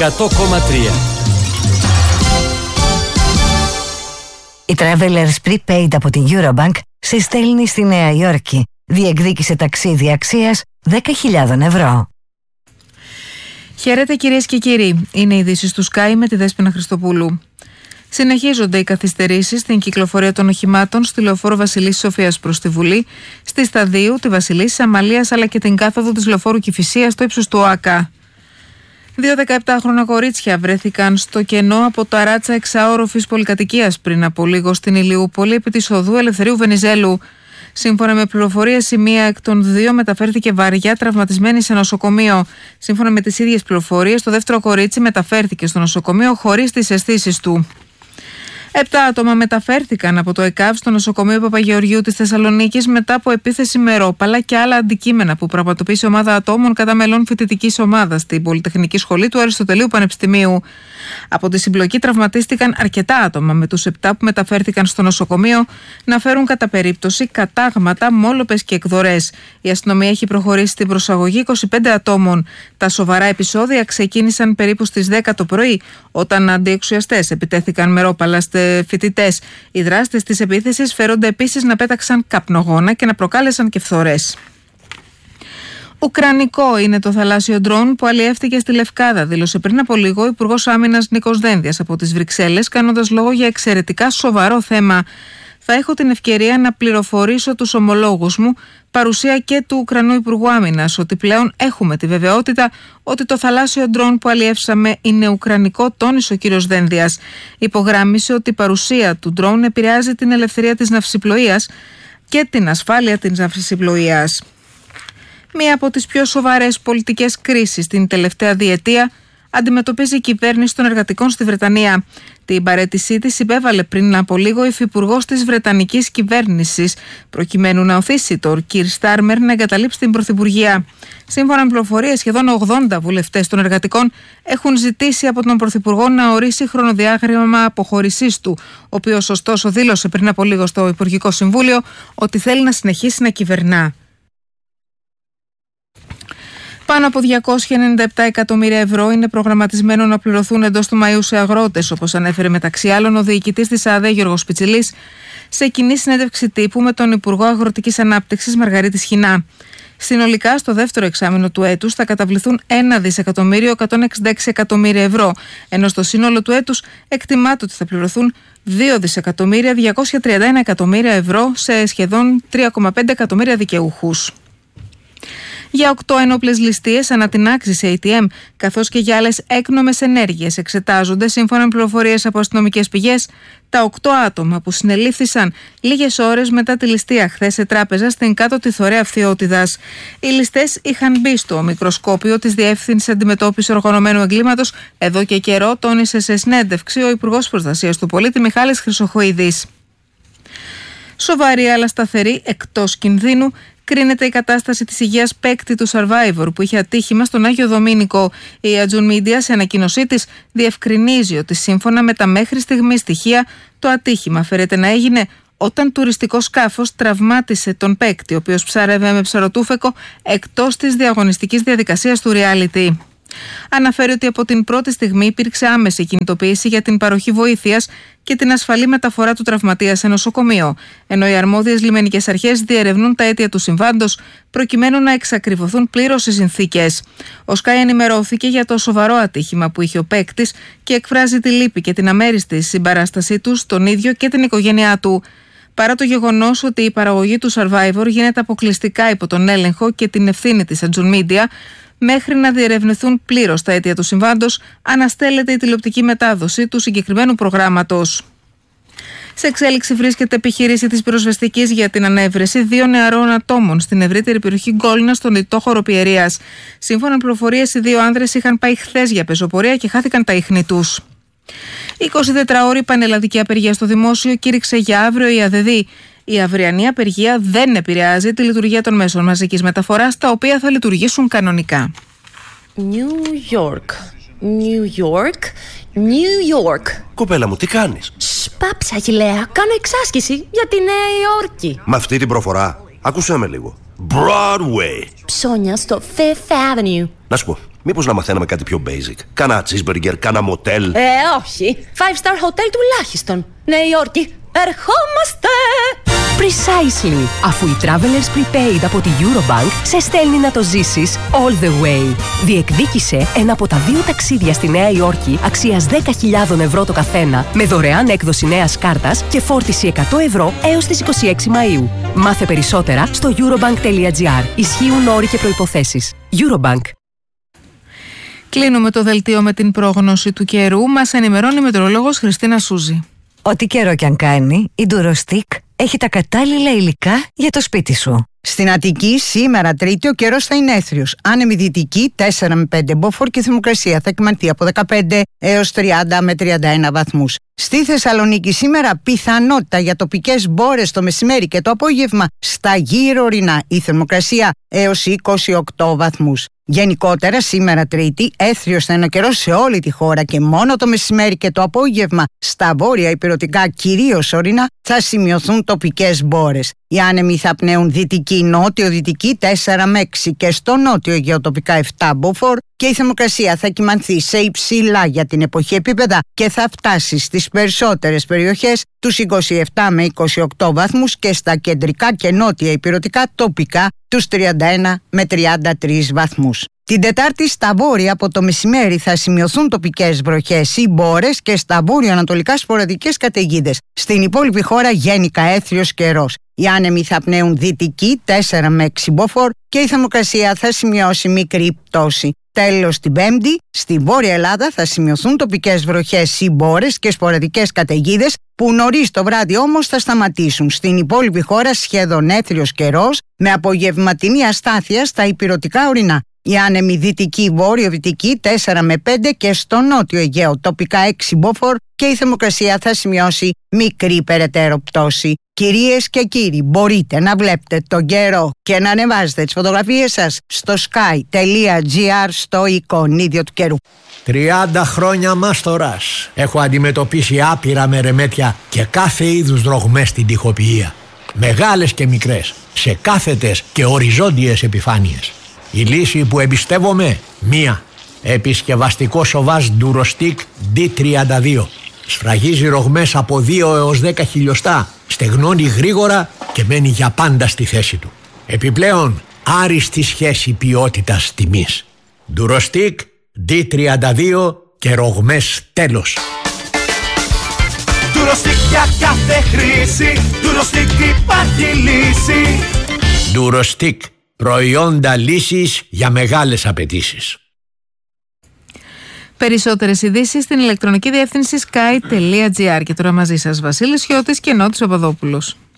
100,3. Η Travelers Prepaid από την Eurobank σε στέλνει στη Νέα Υόρκη. Διεκδίκησε ταξίδι αξίας 10.000 ευρώ. Χαίρετε κυρίες και κύριοι. Είναι οι ειδήσεις του Sky με τη Δέσποινα Χριστοπούλου. Συνεχίζονται οι καθυστερήσεις στην κυκλοφορία των οχημάτων στη λεωφόρο Βασιλής Σοφίας προς τη Βουλή, στη Σταδίου, τη Βασιλής Αμαλίας αλλά και την κάθοδο της λεωφόρου Κηφισίας στο ύψος του ΟΑΚΑ. 2 17χρονα κορίτσια βρέθηκαν στο κενό από τα ράτσα εξαόροφης πολυκατοικίας πριν από λίγο στην Ηλιούπολη επί της οδού Ελευθερίου Βενιζέλου. Σύμφωνα με πληροφορίες, η μία εκ των δύο μεταφέρθηκε βαριά τραυματισμένη σε νοσοκομείο. Σύμφωνα με τις ίδιες πληροφορίες, το δεύτερο κορίτσι μεταφέρθηκε στο νοσοκομείο χωρίς τις αισθήσεις του. 7 άτομα μεταφέρθηκαν από το ΕΚΑΒ στο νοσοκομείο Παπαγεωργίου της Θεσσαλονίκης μετά από επίθεση με ρόπαλα και άλλα αντικείμενα που πραγματοποίησε ομάδα ατόμων κατά μελών φοιτητικής ομάδας στην Πολυτεχνική Σχολή του Αριστοτελείου Πανεπιστημίου. Από τη συμπλοκή τραυματίστηκαν αρκετά άτομα, με τους 7 που μεταφέρθηκαν στο νοσοκομείο να φέρουν κατά περίπτωση κατάγματα, μόλοπες και εκδορές. Η αστυνομία έχει προχωρήσει στην προσαγωγή 25 ατόμων. Τα σοβαρά επεισόδια ξεκίνησαν περίπου στις 10 το πρωί, όταν αντιεξουσιαστές επιτέθηκαν με ρόπαλα φοιτητές. Οι δράστες της επίθεσης φέρονται επίσης να πέταξαν καπνογόνα και να προκάλεσαν και φθορές. Ουκρανικό είναι το θαλάσσιο ντρόουν που αλλιεύτηκε στη Λευκάδα, δήλωσε πριν από λίγο ο Υπουργός Άμυνας Νίκος Δένδιας από τις Βρυξέλλες, κάνοντας λόγο για εξαιρετικά σοβαρό θέμα. Θα έχω την ευκαιρία να πληροφορήσω τους ομολόγους μου, παρουσία και του Ουκρανού Υπουργού Άμυνας, ότι πλέον έχουμε τη βεβαιότητα ότι το θαλάσσιο ντρόουν που αλλιεύσαμε είναι ουκρανικό, τόνισε ο κύριος Δένδιας. Υπογράμμισε ότι η παρουσία του ντρόουν επηρεάζει την ελευθερία της ναυσιπλοείας και την ασφάλεια της ναυσιπλοείας. Μία από τις πιο σοβαρές πολιτικές κρίσεις την τελευταία διετία αντιμετωπίζει η κυβέρνηση των εργατικών στη Βρετανία. Την παραίτησή της υπέβαλε πριν από λίγο η υφυπουργός της Βρετανικής κυβέρνησης, προκειμένου να οθήσει τον Κιρ Στάρμερ να εγκαταλείψει την Πρωθυπουργία. Σύμφωνα με πληροφορίες, σχεδόν 80 βουλευτές των εργατικών έχουν ζητήσει από τον Πρωθυπουργό να ορίσει χρονοδιάγραμμα αποχώρησής του, ο οποίος ωστόσο δήλωσε πριν από λίγο στο Υπουργικό Συμβούλιο ότι θέλει να συνεχίσει να κυβερνά. Πάνω από 297 εκατομμύρια ευρώ είναι προγραμματισμένο να πληρωθούν εντός του Μαΐου σε αγρότες, όπως ανέφερε μεταξύ άλλων ο διοικητής της ΑΔΕ Γιώργος Πιτσιλής σε κοινή συνέντευξη τύπου με τον Υπουργό Αγροτικής Ανάπτυξης Μαργαρίτη Σχοινά. Συνολικά, στο δεύτερο εξάμηνο του έτους θα καταβληθούν 1.166 εκατομμύρια ευρώ, ενώ στο σύνολο του έτους εκτιμάται ότι θα πληρωθούν 2.231 εκατομμύρια ευρώ σε σχεδόν 3,5 εκατομμύρια δικαιούχους. Για 8 ενόπλες ληστείες ανά την άξιση ATM, καθώς και για άλλες έκνομες ενέργειες εξετάζονται, σύμφωνα με πληροφορίες από αστυνομικές πηγές, τα 8 άτομα που συνελήφθησαν λίγες ώρες μετά τη ληστεία χθες σε τράπεζα στην κάτωτη Θωρέα Φθιώτιδας. Οι ληστές είχαν μπει στο μικροσκόπιο της Διεύθυνσης Αντιμετώπισης Οργανωμένου Εγκλήματος εδώ και καιρό, τόνισε σε συνέντευξη ο Υπουργός Προστασίας του Πολίτη Μιχάλης Χρυσοχοίδης. Σοβαρή αλλά σταθερή, εκτός κινδύνου, κρίνεται η κατάσταση της υγείας παίκτη του Survivor που είχε ατύχημα στον Άγιο Δομήνικο. Η Ajun Media σε ανακοίνωσή της διευκρινίζει ότι σύμφωνα με τα μέχρι στιγμή στοιχεία το ατύχημα φέρεται να έγινε όταν τουριστικό σκάφος τραυμάτισε τον παίκτη, ο οποίος ψάρευε με ψαροτούφεκο εκτός της διαγωνιστικής διαδικασίας του reality. Αναφέρει ότι από την πρώτη στιγμή υπήρξε άμεση κινητοποίηση για την παροχή βοήθειας και την ασφαλή μεταφορά του τραυματία σε νοσοκομείο, ενώ οι αρμόδιες λιμενικές αρχές διερευνούν τα αίτια του συμβάντος προκειμένου να εξακριβωθούν πλήρως οι συνθήκες. Ο Sky ενημερώθηκε για το σοβαρό ατύχημα που είχε ο παίκτης και εκφράζει τη λύπη και την αμέριστη συμπαράστασή του στον ίδιο και την οικογένειά του. Παρά το γεγονός ότι η παραγωγή του Survivor γίνεται αποκλειστικά υπό τον έλεγχο και την ευθύνη της Ajun Media, μέχρι να διερευνηθούν πλήρως τα αίτια του συμβάντος, αναστέλλεται η τηλεοπτική μετάδοση του συγκεκριμένου προγράμματος. Σε εξέλιξη βρίσκεται επιχείρηση της πυροσβεστικής για την ανέβρεση 2 νεαρών ατόμων στην ευρύτερη περιοχή Γκόλνα στον Ιτόχωρο Πιερίας. Σύμφωνα με πληροφορίες, οι 2 άνδρες είχαν πάει χθες για πεζοπορία και χάθηκαν τα ίχνη τους. 24ωρη πανελλαδική απεργία στο δημόσιο κήρυξε για αύριο η ΑΔΔ. Η αυριανή απεργία δεν επηρεάζει τη λειτουργία των μέσων μαζικής μεταφοράς, τα οποία θα λειτουργήσουν κανονικά. New York, New York, New York. Κοπέλα μου, τι κάνεις? Πάψα, Αγγιλέα, κάνω εξάσκηση για τη Νέα Υόρκη. Με αυτή την προφορά, άκουσέ με λίγο. Broadway. Ψώνια στο Fifth Avenue. Να σου πω, Μήπως να μαθαίναμε κάτι πιο basic? Κάνα cheeseburger, κάνα μοτέλ. Όχι. 5-star hotel τουλάχιστον. Νέα Υόρκη, ερχόμαστε! Precisely. Αφού η Travelers Prepaid από τη Eurobank σε στέλνει να το ζήσεις all the way. Διεκδίκησε ένα από τα 2 ταξίδια στη Νέα Υόρκη αξίας 10.000 ευρώ το καθένα, με δωρεάν έκδοση νέας κάρτας και φόρτιση 100 ευρώ έως τις 26 Μαΐου. Μάθε περισσότερα στο eurobank.gr. Ισχύουν όροι και προϋποθέσεις. Eurobank. Κλείνουμε το δελτίο με την πρόγνωση του καιρού. Μας ενημερώνει η μετεωρολόγος Χριστίνα Σούζη. Ό,τι καιρό κι αν κάνει, η Durostic έχει τα κατάλληλα υλικά για το σπίτι σου. Στην Αττική, σήμερα Τρίτη, ο καιρός θα είναι έθριος. Άνεμη δυτική 4 με 5 μποφόρ και η θερμοκρασία θα κυμανθεί από 15 έως 30 με 31 βαθμούς. Στη Θεσσαλονίκη, σήμερα πιθανότητα για τοπικές μπόρες το μεσημέρι και το απόγευμα στα γύρω ορεινά. Η θερμοκρασία έως 28 βαθμούς. Γενικότερα, σήμερα Τρίτη, έθριος θα είναι ο καιρός σε όλη τη χώρα και μόνο το μεσημέρι και το απόγευμα στα βόρεια ηπειρωτικά, κυρίως ορεινά, θα σημειωθούν τοπικές μπόρες. Οι άνεμοι θα πνέουν δυτική-νότιο-δυτική 4 με 6 και στο νότιο Αιγαίο τοπικά 7 μποφόρ και η θερμοκρασία θα κυμανθεί σε υψηλά για την εποχή επίπεδα και θα φτάσει στις περισσότερες περιοχές τους 27 με 28 βαθμούς και στα κεντρικά και νότια ηπειρωτικά τοπικά τους 31 με 33 βαθμούς. Την Τετάρτη στα βόρεια από το μεσημέρι θα σημειωθούν τοπικές βροχές ή μπόρες και στα βόρειο-ανατολικά σποραδικές καταιγίδες. Στην υπόλοιπη χώρα γενικά έθριος καιρός. Οι άνεμοι θα πνέουν δυτική 4 με 6 μποφόρ και η θερμοκρασία θα σημειώσει μικρή πτώση. Τέλος, την Πέμπτη, στη Βόρεια Ελλάδα θα σημειωθούν τοπικές βροχές ή μπόρες και σποραδικές καταιγίδες που νωρίς το βράδυ όμως θα σταματήσουν. Στην υπόλοιπη χώρα σχεδόν έθριος καιρός με απογευματινή αστάθεια στα ηπειρωτικά ορεινά. Οι άνεμοι δυτική, βόρειο-δυτική 4 με 5 και στο νότιο Αιγαίο τοπικά 6 μποφόρ και η θερμοκρασία θα σημειώσει μικρή περαιτέρω πτώση. Κυρίες και κύριοι, μπορείτε να βλέπετε τον καιρό και να ανεβάζετε τις φωτογραφίες σας στο sky.gr στο εικονίδιο του καιρού. 30 χρόνια μάστορας. Έχω αντιμετωπίσει άπειρα μερεμέτια και κάθε είδους ρογμές στην τοιχοποιία. Μεγάλες και μικρές, σε κάθετες και οριζόντιες επιφάνειες. Η λύση που εμπιστεύομαι, μία. Επισκευαστικό σοβάζ Durostic D32. Σφραγίζει ρογμές από 2 έως 10 χιλιοστά, στεγνώνει γρήγορα και μένει για πάντα στη θέση του. Επιπλέον, άριστη σχέση ποιότητας τιμής. Durostic D32 και ρογμές τέλος. Durostic για κάθε χρήση, Durostic υπάρχει λύση. Durostic, προϊόντα λύσης για μεγάλες απαιτήσεις. Περισσότερες ειδήσεις στην ηλεκτρονική διεύθυνση sky.gr. Και τώρα μαζί σας Βασίλης Χιώτης και Νότης Παπαδόπουλος.